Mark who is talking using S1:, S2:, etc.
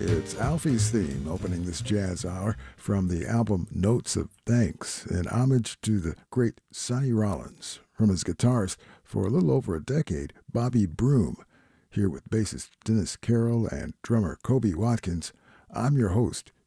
S1: It's Alfie's theme opening this jazz hour from the album Notes of Thanks in homage to the great Sonny Rollins. From his guitarist for a little over a decade, Bobby Broom. Here with bassist Dennis Carroll and drummer Kobe Watkins, I'm your host,